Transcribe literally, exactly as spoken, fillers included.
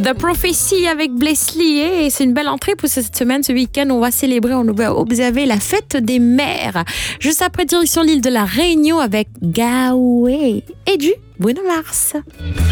The Prophecy avec Blessly, et c'est une belle entrée pour cette semaine, ce week-end. On va célébrer, on va observer la fête des mères. Juste après, direction l'île de la Réunion avec Gaoué et du Bruno Mars.